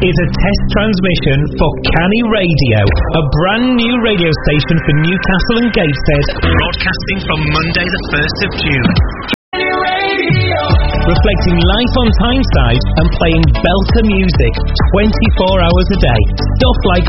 is a test transmission for Canny Radio, a brand new radio station for Newcastle and Gateshead, broadcasting from Monday the 1st of June. Reflecting life on Tyneside and playing belter music 24 hours a day. Stuff like